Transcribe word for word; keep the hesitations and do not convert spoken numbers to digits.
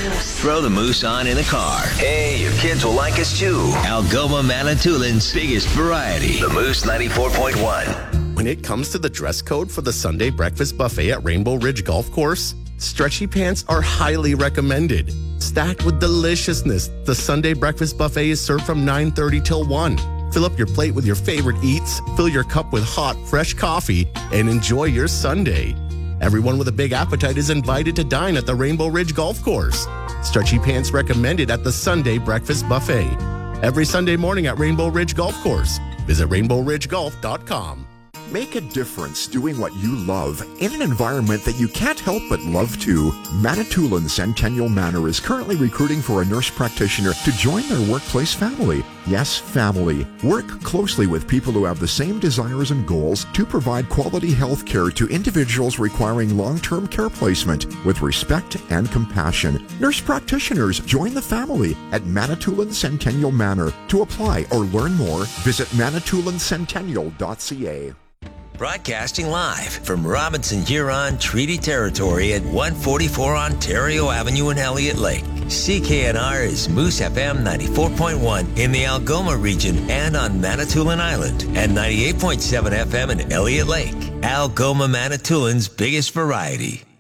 Throw the Moose on in the car. Hey, your kids will like us too. Algoma Manitoulин's biggest variety. The Moose ninety-four point one. When it comes to the dress code for the Sunday breakfast buffet at Rainbow Ridge Golf Course, stretchy pants are highly recommended. Stacked with deliciousness, the Sunday breakfast buffet is served from nine thirty till one. Fill up your plate with your favorite eats, fill your cup with hot, fresh coffee, and enjoy your Sunday. Everyone with a big appetite is invited to dine at the Rainbow Ridge Golf Course. Stretchy pants recommended at the Sunday breakfast buffet. Every Sunday morning at Rainbow Ridge Golf Course. Visit rainbow ridge golf dot com. Make a difference doing what you love in an environment that you can't help but love too. Manitoulin Centennial Manor is currently recruiting for a nurse practitioner to join their workplace family. Yes, family. Work closely with people who have the same desires and goals to provide quality health care to individuals requiring long-term care placement with respect and compassion. Nurse practitioners join the family at Manitoulin Centennial Manor. To apply or learn more, visit manitoulin centennial dot c a. Broadcasting live from Robinson Huron Treaty Territory at one forty-four Ontario Avenue in Elliott Lake. C K N R is Moose F M ninety-four point one in the Algoma region and on Manitoulin Island, and ninety-eight point seven F M in Elliott Lake. Algoma Manitoulin's biggest variety.